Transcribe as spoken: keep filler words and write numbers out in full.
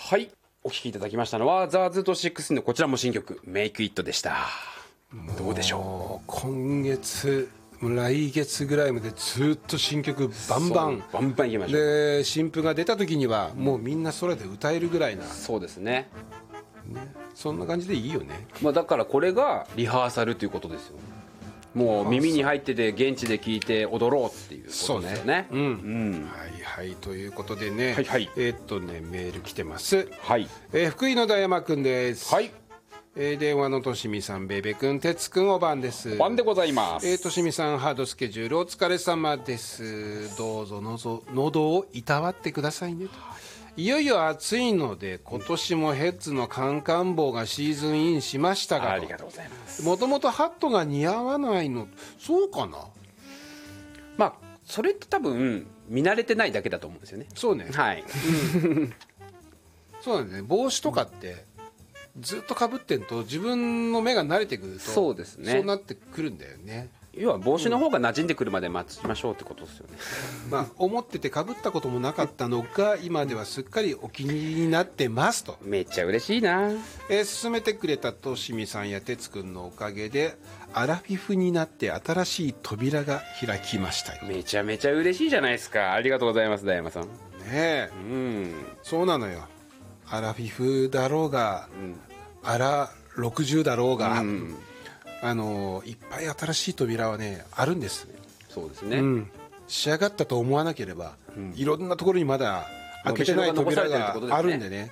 はい、お聴きいただきましたのはザ・ズートシックスのこちらも新曲「メイクイット」でした。どうでしょう。 今月来月ぐらいまでずっと新曲バンバンバンバンいきましょう。 で新譜が出た時にはもうみんな空で歌えるぐらいな、 そうですね。 ね、そんな感じでいいよね。 まあ、だからこれがリハーサルということですよ。もう耳に入ってて現地で聴いて踊ろうっていうことですよね。 うん、うん、はいはい、ということでね、 はいはい、 えー、っとねメール来てます。 はい、 えー、福井の大山くんです。 はい、 えー、電話のとしみさん、ベベくん、てつくん、おばんです。 おばんでございます。 えー、としみさん、ハードスケジュールお疲れ様です。どうぞのぞ喉をいたわってくださいねと。いよいよ暑いので今年もヘッズのカンカン帽がシーズンインしましたが、 ありがとうございます。 もともとハットが似合わないの、そうかな。 まあそれって多分見慣れてないだけだと思うんですよね。 そうね、 はい、 うん、そうなんですね。帽子とかってずっとかぶってんと自分の目が慣れてくるとそうですね、 そうなってくるんだよね。 要は帽子の方が馴染んでくるまで待ちましょうってことですよね。 まあ、思っててかぶったこともなかったのが今ではすっかりお気に入りになってますと。 めっちゃ嬉しいな。 えー、勧めてくれたとしみさんやてつくんのおかげでアラフィフになって新しい扉が開きましたよ。 めちゃめちゃ嬉しいじゃないですか。ありがとうございます、大山さん。ねえ、うん、そうなのよ。アラフィフだろうが、うん、アラろくじゅうだろうが、うん、あのいっぱい新しい扉はねあるんです。 そうですね、 うん、仕上がったと思わなければ、うん、いろんなところにまだ開けてない扉があるんでね、